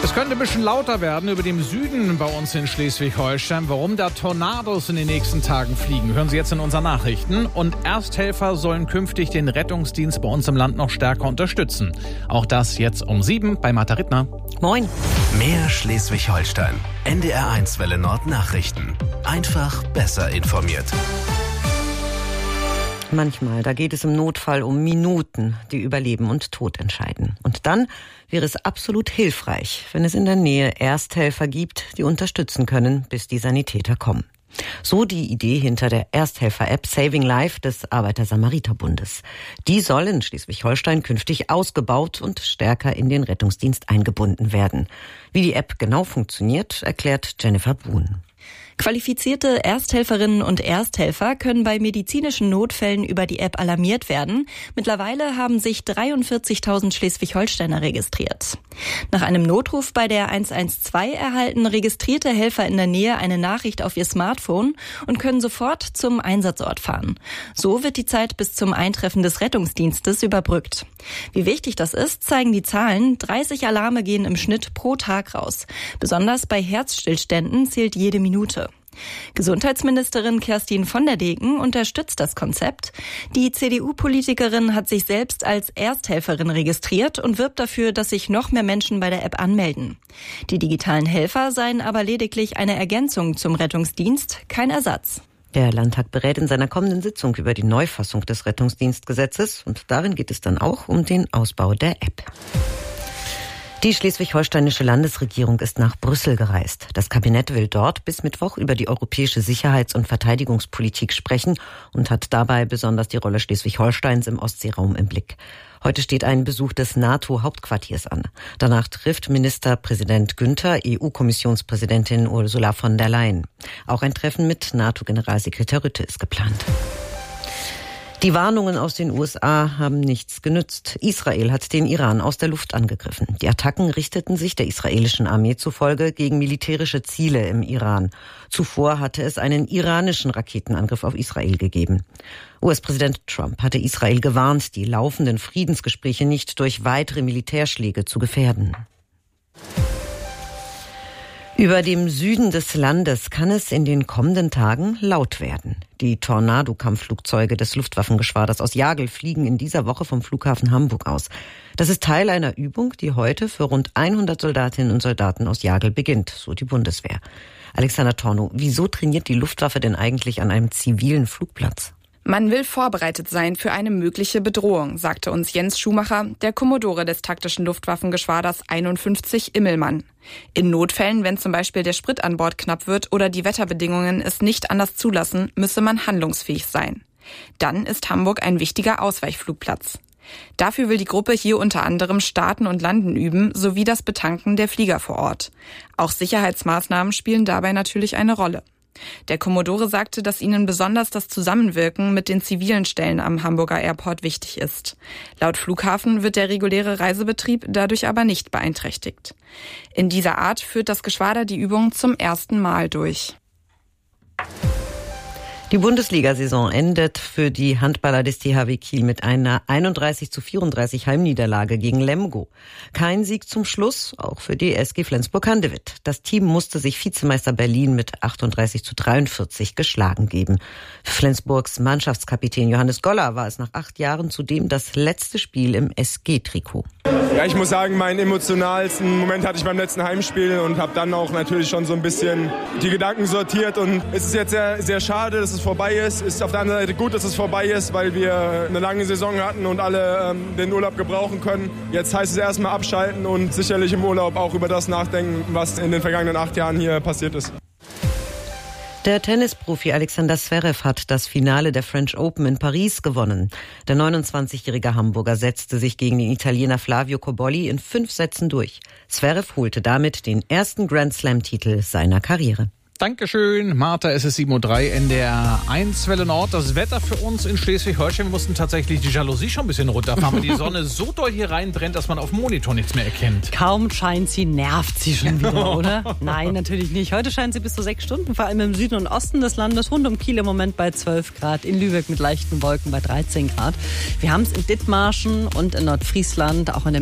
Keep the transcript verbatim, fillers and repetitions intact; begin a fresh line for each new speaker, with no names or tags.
Es könnte ein bisschen lauter werden über dem Süden bei uns in Schleswig-Holstein. Warum da Tornados in den nächsten Tagen fliegen, hören Sie jetzt in unseren Nachrichten. Und Ersthelfer sollen künftig den Rettungsdienst bei uns im Land noch stärker unterstützen. Auch das jetzt um sieben bei Martha Rittner.
Moin.
Mehr Schleswig-Holstein. N D R eins Welle Nord Nachrichten. Einfach besser informiert.
Manchmal, da geht es im Notfall um Minuten, die über Leben und Tod entscheiden. Und dann wäre es absolut hilfreich, wenn es in der Nähe Ersthelfer gibt, die unterstützen können, bis die Sanitäter kommen. So die Idee hinter der Ersthelfer-App Saving Life des Arbeiter-Samariter-Bundes. Die soll in Schleswig-Holstein künftig ausgebaut und stärker in den Rettungsdienst eingebunden werden. Wie die App genau funktioniert, erklärt Jennifer Buhn.
Qualifizierte Ersthelferinnen und Ersthelfer können bei medizinischen Notfällen über die App alarmiert werden. Mittlerweile haben sich dreiundvierzigtausend Schleswig-Holsteiner registriert. Nach einem Notruf bei der eins eins zwei erhalten registrierte Helfer in der Nähe eine Nachricht auf ihr Smartphone und können sofort zum Einsatzort fahren. So wird die Zeit bis zum Eintreffen des Rettungsdienstes überbrückt. Wie wichtig das ist, zeigen die Zahlen. dreißig Alarme gehen im Schnitt pro Tag raus. Besonders bei Herzstillständen zählt jede Minute. Gesundheitsministerin Kerstin von der Degen unterstützt das Konzept. Die C D U-Politikerin hat sich selbst als Ersthelferin registriert und wirbt dafür, dass sich noch mehr Menschen bei der App anmelden. Die digitalen Helfer seien aber lediglich eine Ergänzung zum Rettungsdienst, kein Ersatz.
Der Landtag berät in seiner kommenden Sitzung über die Neufassung des Rettungsdienstgesetzes und darin geht es dann auch um den Ausbau der App. Die schleswig-holsteinische Landesregierung ist nach Brüssel gereist. Das Kabinett will dort bis Mittwoch über die europäische Sicherheits- und Verteidigungspolitik sprechen und hat dabei besonders die Rolle Schleswig-Holsteins im Ostseeraum im Blick. Heute steht ein Besuch des NATO-Hauptquartiers an. Danach trifft Ministerpräsident Günther E U-Kommissionspräsidentin Ursula von der Leyen. Auch ein Treffen mit NATO-Generalsekretär Rutte ist geplant. Die Warnungen aus den U S A haben nichts genützt. Israel hat den Iran aus der Luft angegriffen. Die Attacken richteten sich der israelischen Armee zufolge gegen militärische Ziele im Iran. Zuvor hatte es einen iranischen Raketenangriff auf Israel gegeben. U S-Präsident Trump hatte Israel gewarnt, die laufenden Friedensgespräche nicht durch weitere Militärschläge zu gefährden. Über dem Süden des Landes kann es in den kommenden Tagen laut werden. Die Tornado-Kampfflugzeuge des Luftwaffengeschwaders aus Jagel fliegen in dieser Woche vom Flughafen Hamburg aus. Das ist Teil einer Übung, die heute für rund hundert Soldatinnen und Soldaten aus Jagel beginnt, so die Bundeswehr. Alexander Tornow, wieso trainiert die Luftwaffe denn eigentlich an einem zivilen Flugplatz?
Man will vorbereitet sein für eine mögliche Bedrohung, sagte uns Jens Schumacher, der Kommodore des taktischen Luftwaffengeschwaders einundfünfzig Immelmann. In Notfällen, wenn zum Beispiel der Sprit an Bord knapp wird oder die Wetterbedingungen es nicht anders zulassen, müsse man handlungsfähig sein. Dann ist Hamburg ein wichtiger Ausweichflugplatz. Dafür will die Gruppe hier unter anderem Starten und Landen üben, sowie das Betanken der Flieger vor Ort. Auch Sicherheitsmaßnahmen spielen dabei natürlich eine Rolle. Der Kommodore sagte, dass ihnen besonders das Zusammenwirken mit den zivilen Stellen am Hamburger Airport wichtig ist. Laut Flughafen wird der reguläre Reisebetrieb dadurch aber nicht beeinträchtigt. In dieser Art führt das Geschwader die Übung zum ersten Mal durch.
Die Bundesliga-Saison endet für die Handballer des T H W Kiel mit einer einunddreißig zu vierunddreißig Heimniederlage gegen Lemgo. Kein Sieg zum Schluss, auch für die S G Flensburg-Handewitt. Das Team musste sich Vizemeister Berlin mit achtunddreißig zu dreiundvierzig geschlagen geben. Für Flensburgs Mannschaftskapitän Johannes Goller war es nach acht Jahren zudem das letzte Spiel im S G-Trikot.
Ja, ich muss sagen, meinen emotionalsten Moment hatte ich beim letzten Heimspiel und habe dann auch natürlich schon so ein bisschen die Gedanken sortiert. Und es ist jetzt sehr, sehr schade, dass es vorbei ist. Es ist auf der anderen Seite gut, dass es vorbei ist, weil wir eine lange Saison hatten und alle ähm, den Urlaub gebrauchen können. Jetzt heißt es erstmal abschalten und sicherlich im Urlaub auch über das nachdenken, was in den vergangenen acht Jahren hier passiert ist.
Der Tennisprofi Alexander Zverev hat das Finale der French Open in Paris gewonnen. Der neunundzwanzigjährige Hamburger setzte sich gegen den Italiener Flavio Cobolli in fünf Sätzen durch. Zverev holte damit den ersten Grand Slam-Titel seiner Karriere.
Dankeschön, Martha, es ist sieben Uhr drei, N D R eins Welle Nord. Das Wetter für uns in Schleswig-Holstein, wir mussten tatsächlich die Jalousie schon ein bisschen runterfahren, weil die Sonne so doll hier reinbrennt, dass man auf dem Monitor nichts mehr erkennt.
Kaum scheint sie, nervt sie schon wieder, oder? Nein, natürlich nicht. Heute scheint sie bis zu sechs Stunden, vor allem im Süden und Osten des Landes. Rund um Kiel im Moment bei zwölf Grad, in Lübeck mit leichten Wolken bei dreizehn Grad. Wir haben es in Dithmarschen und in Nordfriesland, auch in der